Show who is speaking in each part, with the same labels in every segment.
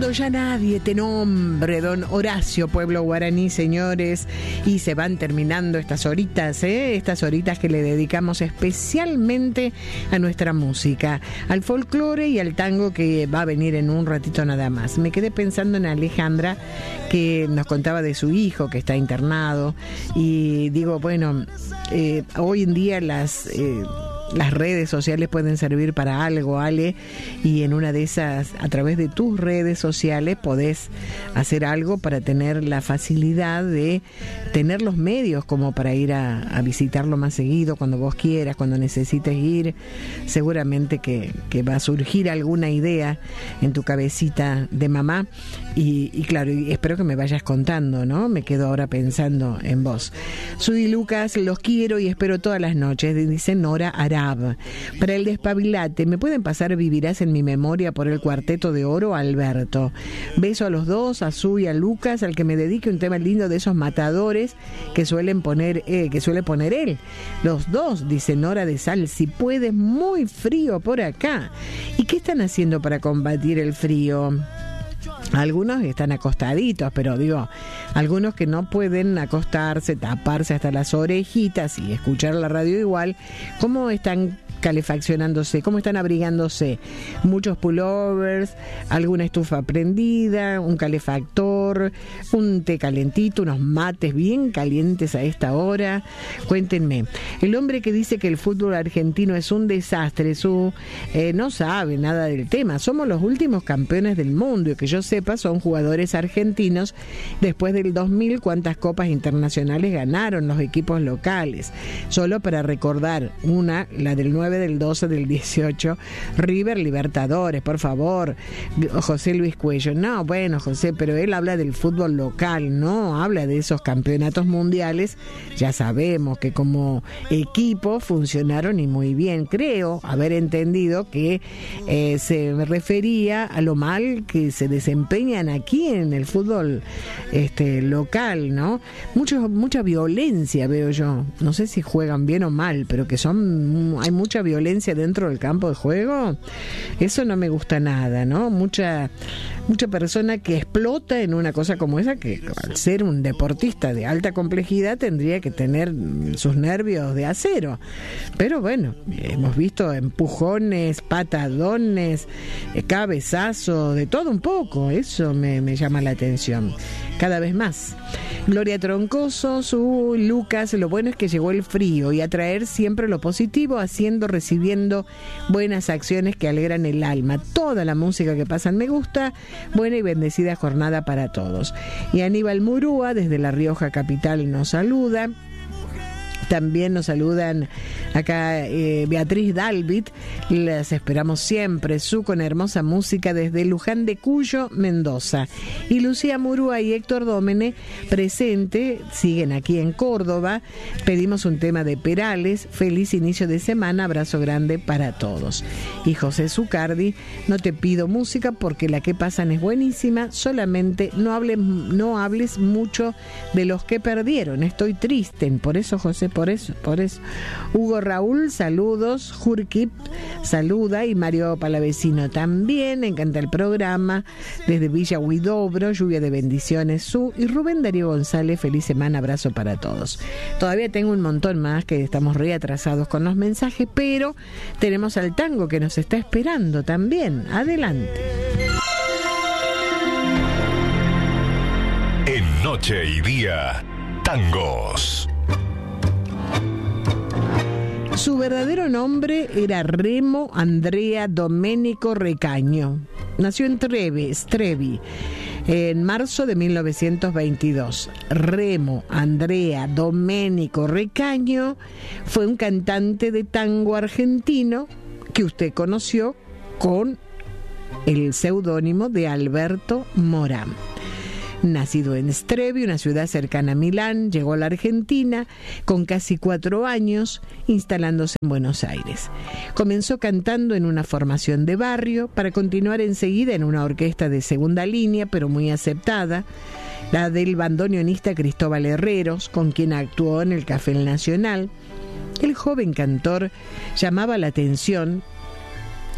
Speaker 1: Cuando ya nadie te nombre, don Horacio, pueblo guaraní, señores, y se van terminando estas horitas que le dedicamos especialmente a nuestra música, al folclore y al tango que va a venir en un ratito nada más. Me quedé pensando en Alejandra, que nos contaba de su hijo que está internado, y digo, bueno, hoy en día las redes sociales pueden servir para algo, Ale, y en una de esas, a través de tus redes sociales, podés hacer algo para tener la facilidad de tener los medios como para ir a visitarlo más seguido, cuando vos quieras, cuando necesites ir. Seguramente que va a surgir alguna idea en tu cabecita de mamá, y claro, y espero que me vayas contando, ¿no? Me quedo ahora pensando en vos. Soy Lucas, los quiero y espero todas las noches, dice Nora Arab. Para el despabilate, ¿me pueden pasar Vivirás en mi memoria por el Cuarteto de Oro, Alberto? Beso a los dos, a Su y a Lucas, al que me dedique un tema lindo de esos matadores que suele poner él. Los dos, dice Nora de Sal, si puedes, muy frío por acá. ¿Y qué están haciendo para combatir el frío? Algunos están acostaditos, pero digo, algunos que no pueden acostarse, taparse hasta las orejitas y escuchar la radio igual, ¿cómo están calefaccionándose? ¿Cómo están abrigándose? Muchos pullovers, alguna estufa prendida, un calefactor, un té calentito, unos mates bien calientes a esta hora. Cuéntenme. El hombre que dice que el fútbol argentino es un desastre, no sabe nada del tema. Somos los últimos campeones del mundo y que yo sepa son jugadores argentinos. Después del 2000, ¿cuántas copas internacionales ganaron los equipos locales? Solo para recordar una, la del 9, del 12, del 18, River Libertadores, por favor. José Luis Cuello, no, bueno, José, pero él habla del fútbol local, no habla de esos campeonatos mundiales. Ya sabemos que como equipo funcionaron y muy bien. Creo haber entendido que se refería a lo mal que se desempeñan aquí en el fútbol local, ¿no? Mucha violencia veo yo. No sé si juegan bien o mal, pero que hay mucha violencia dentro del campo de juego. Eso no me gusta nada, ¿no? Mucha persona que explota en una cosa como esa, que al ser un deportista de alta complejidad tendría que tener sus nervios de acero. Pero bueno, hemos visto empujones, patadones, cabezazos, de todo un poco. Eso me llama la atención cada vez más. Gloria Troncoso, su Lucas, lo bueno es que llegó el frío y a traer siempre lo positivo, recibiendo buenas acciones que alegran el alma. Toda la música que pasan me gusta. Buena y bendecida jornada para todos. Y Aníbal Murúa, desde La Rioja capital, nos saluda. También nos saludan acá Beatriz Dalvit, las esperamos siempre, con hermosa música desde Luján de Cuyo, Mendoza. Y Lucía Murúa y Héctor Dómene, presente, siguen aquí en Córdoba. Pedimos un tema de Perales, feliz inicio de semana, abrazo grande para todos. Y José Zucardi, no te pido música porque la que pasan es buenísima, solamente no hables mucho de los que perdieron, estoy triste, por eso José, por eso. Hugo Raúl, saludos. Jurkip saluda, y Mario Palavecino también, encanta el programa, desde Villa Huidobro, lluvia de bendiciones, y Rubén Darío González, feliz semana, abrazo para todos. Todavía tengo un montón más, que estamos reatrasados con los mensajes, pero tenemos al tango que nos está esperando también. Adelante.
Speaker 2: En Noche y Día, tangos.
Speaker 1: Su verdadero nombre era Remo Andrea Domenico Recagno. Nació en Trevi, en marzo de 1922. Remo Andrea Domenico Recagno fue un cantante de tango argentino que usted conoció con el seudónimo de Alberto Morán. Nacido en Strevi, una ciudad cercana a Milán, llegó a la Argentina con casi 4 años, instalándose en Buenos Aires. Comenzó cantando en una formación de barrio, para continuar enseguida en una orquesta de segunda línea, pero muy aceptada, la del bandoneonista Cristóbal Herreros, con quien actuó en el Café El Nacional. El joven cantor llamaba la atención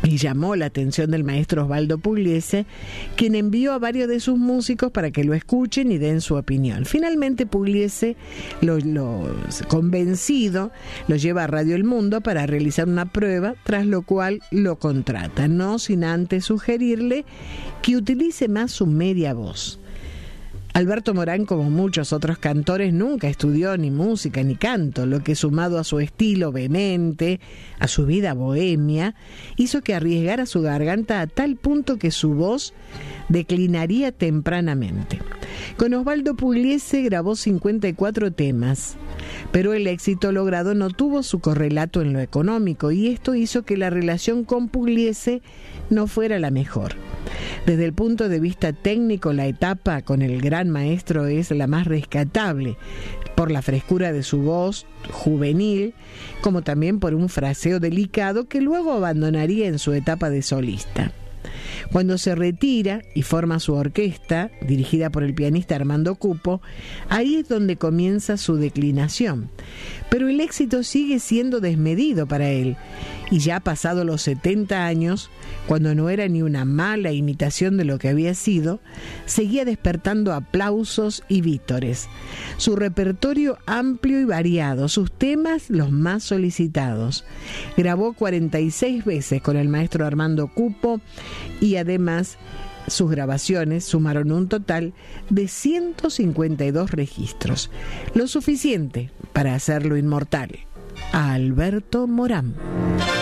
Speaker 1: y llamó la atención del maestro Osvaldo Pugliese, quien envió a varios de sus músicos para que lo escuchen y den su opinión. Finalmente Pugliese, convencido, lo lleva a Radio El Mundo para realizar una prueba, tras lo cual lo contrata, no sin antes sugerirle que utilice más su media voz. Alberto Morán, como muchos otros cantores, nunca estudió ni música ni canto, lo que, sumado a su estilo vehemente, a su vida bohemia, hizo que arriesgara su garganta a tal punto que su voz declinaría tempranamente. Con Osvaldo Pugliese grabó 54 temas, pero el éxito logrado no tuvo su correlato en lo económico, y esto hizo que la relación con Pugliese no fuera la mejor. Desde el punto de vista técnico, la etapa con el gran maestro es la más rescatable, por la frescura de su voz juvenil, como también por un fraseo delicado que luego abandonaría en su etapa de solista. Cuando se retira y forma su orquesta, dirigida por el pianista Armando Cupo, ahí es donde comienza su declinación. Pero el éxito sigue siendo desmedido para él, y ya pasados los 70 años, cuando no era ni una mala imitación de lo que había sido, seguía despertando aplausos y vítores. Su repertorio amplio y variado, sus temas los más solicitados. Grabó 46 veces con el maestro Armando Cupo, y además sus grabaciones sumaron un total de 152 registros, lo suficiente para hacerlo inmortal a Alberto Morán.